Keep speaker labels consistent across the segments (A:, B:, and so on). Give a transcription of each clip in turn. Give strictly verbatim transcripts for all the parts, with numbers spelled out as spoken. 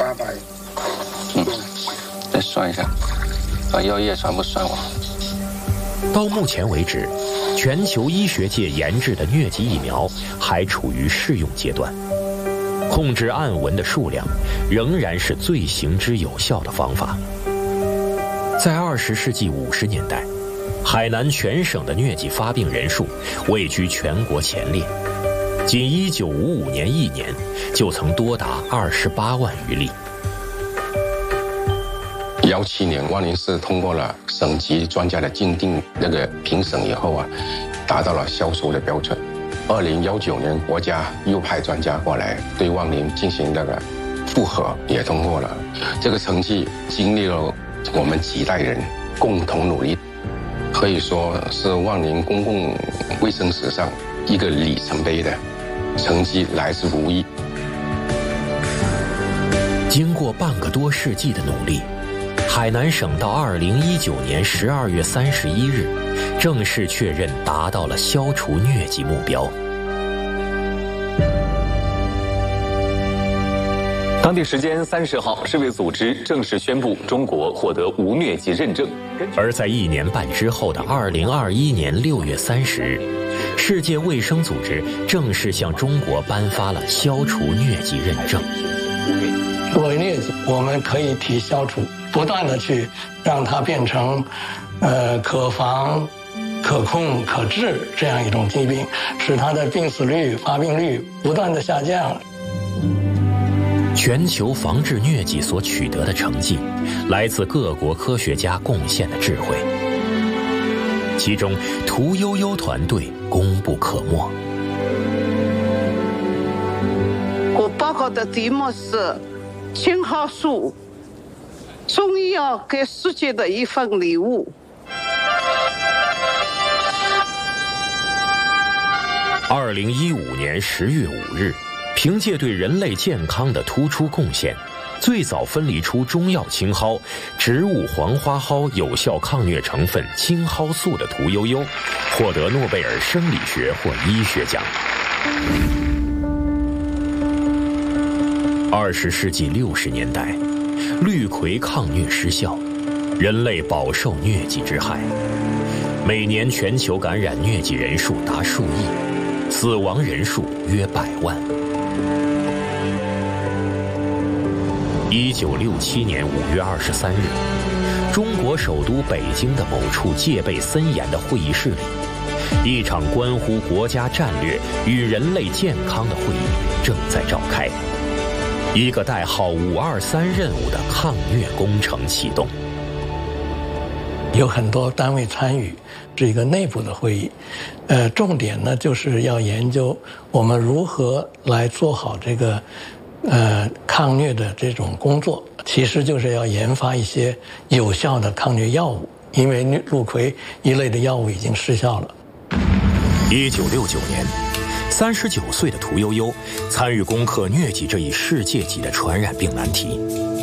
A: 八百。
B: 嗯，再算一下，把药液全部算完。
C: 到目前为止，全球医学界研制的疟疾疫苗还处于试用阶段，控制暗纹的数量仍然是最行之有效的方法。在二十世纪五十年代，海南全省的疟疾发病人数位居全国前列，仅一九五五年一年就曾多达二十八万余例。
B: 幺七年，万宁市通过了省级专家的鉴定那个评审以后啊，达到了销售的标准。二零幺九年，国家又派专家过来对万宁进行那个复核，也通过了。这个成绩经历了我们几代人共同努力，可以说是万宁公共卫生史上一个里程碑的成绩，来之不易。
C: 经过半个多世纪的努力，海南省到二零一九年十二月三十一日，正式确认达到了消除疟疾目标。
D: 当地时间三十号，世卫组织正式宣布中国获得无疟疾认证。
C: 而在一年半之后的二零二一年六月三十日，世界卫生组织正式向中国颁发了消除疟疾认证。
E: 作为疟疾，我们可以提消除，不断的去让它变成，呃，可防、可控、可治这样一种疾病，使它的病死率、发病率不断的下降。
C: 全球防治疟疾所取得的成绩，来自各国科学家贡献的智慧。其中，屠呦呦团队功不可没。
F: 我报告的题目是青蒿素，中医药给世界的一份礼物。
C: 二零一五年十月五日，凭借对人类健康的突出贡献，最早分离出中药青蒿、植物黄花蒿有效抗疟成分青蒿素的屠呦呦，获得诺贝尔生理学或医学奖。二十世纪六十年代，氯喹抗疟失效，人类饱受疟疾之害，每年全球感染疟疾人数达数亿，死亡人数约百万。一九六七年五月二十三日，中国首都北京的某处戒备森严的会议室里，一场关乎国家战略与人类健康的会议正在召开。一个代号五二三任务的抗疟工程启动，
E: 有很多单位参与这一个内部的会议，呃，重点呢就是要研究我们如何来做好这个呃抗疟的这种工作，其实就是要研发一些有效的抗疟药物，因为氯喹一类的药物已经失效了。
C: 一九六九年。三十九岁的屠呦呦参与攻克疟疾这一世界级的传染病难题。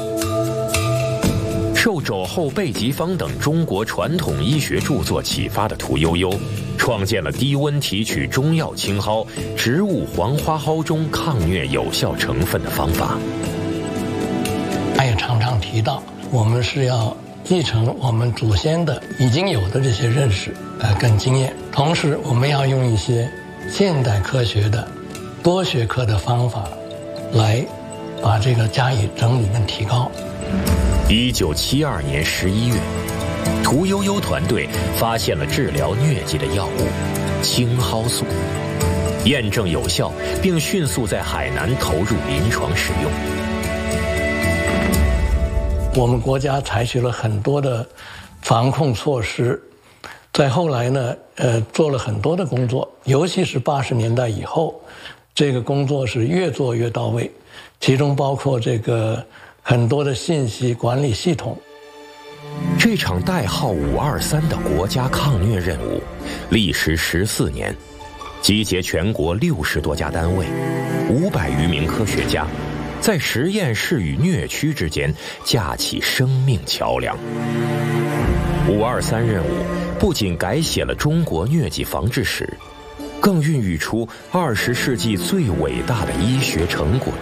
C: 受肘后备急方等中国传统医学著作启发的屠呦呦，创建了低温提取中药青蒿、植物黄花蒿中抗疟有效成分的方法。
E: 他也常常提到，我们是要继承我们祖先的已经有的这些认识，呃，跟经验，同时我们要用一些现代科学的多学科的方法来把这个加以整理跟提高。
C: 一九七二年十一月，屠呦呦团队发现了治疗疟疾的药物青蒿素，验证有效，并迅速在海南投入临床使用。
E: 我们国家采取了很多的防控措施，再后来呢，呃，做了很多的工作，尤其是八十年代以后，这个工作是越做越到位，其中包括这个很多的信息管理系统。
C: 这场代号五二三的国家抗疟任务，历时十四年，集结全国六十多家单位，五百余名科学家，在实验室与疟区之间架起生命桥梁。五二三任务不仅改写了中国疟疾防治史，更孕育出二十世纪最伟大的医学成果